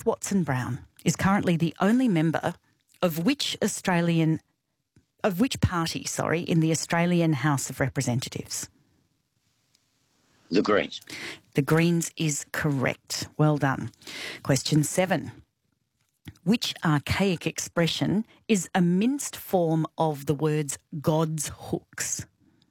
Ruth Watson Brown is currently the only member of which party, in the Australian House of Representatives? The Greens. The Greens is correct. Well done. Question 7. Which archaic expression is a minced form of the words God's hooks?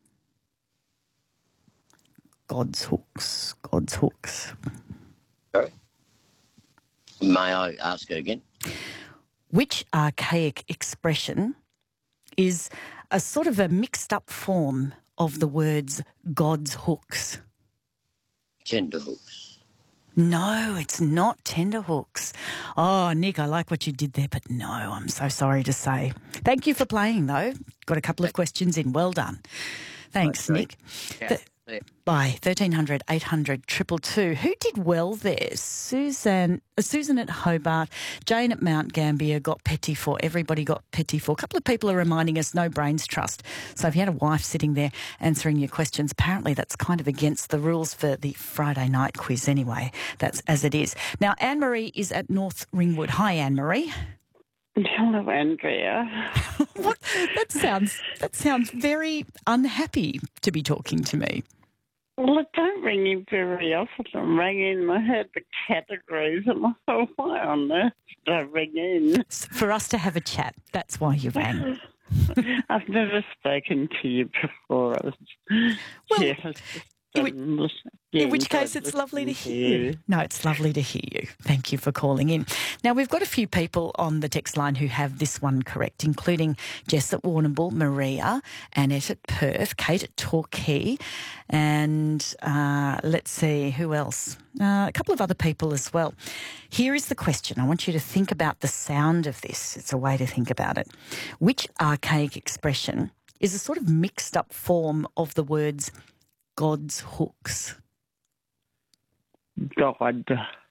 God's hooks. God's hooks. Sorry. May I ask it again? Which archaic expression is a sort of a mixed-up form of the words God's hooks? Tenterhooks. No, it's not tenterhooks. Oh, Nick, I like what you did there, but no, I'm so sorry to say. Thank you for playing, though. Got a couple of questions in. Well done. Thanks, Nick. Yeah. By 1300 800 222. Who did well there? Susan at Hobart, Jane at Mount Gambier got Petit for. Everybody got Petit for. A couple of people are reminding us no brains trust. So if you had a wife sitting there answering your questions, apparently that's kind of against the rules for the Friday night quiz anyway. That's as it is. Now, Anne-Marie is at North Ringwood. Hi, Anne-Marie. Hello, Andrea. What? That sounds very unhappy to be talking to me. Well, I don't ring in very often. I'm ringing in. I heard the categories and I thought, why on earth did I ring in? For us to have a chat. That's why you rang. I've never spoken to you before. In which case, it's lovely to hear you. No, it's lovely to hear you. Thank you for calling in. Now, we've got a few people on the text line who have this one correct, including Jess at Warrnambool, Maria, Annette at Perth, Kate at Torquay, and let's see, who else? A couple of other people as well. Here is the question. I want you to think about the sound of this. It's a way to think about it. Which archaic expression is a sort of mixed-up form of the words God's hooks? God.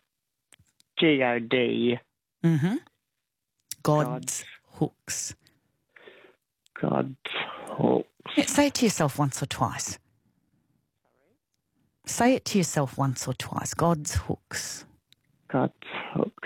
G-O-D. Mm-hmm. God's hooks. God's hooks. Yeah, say it to yourself once or twice. Say it to yourself once or twice. God's hooks. God's hooks.